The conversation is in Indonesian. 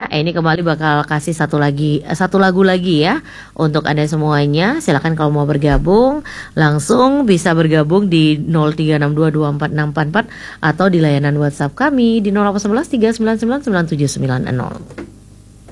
Ini kembali bakal kasih satu lagu lagi ya untuk Anda semuanya. Silakan kalau mau bergabung langsung bisa bergabung di 0362246644 atau di layanan WhatsApp kami di 0811 399 9790.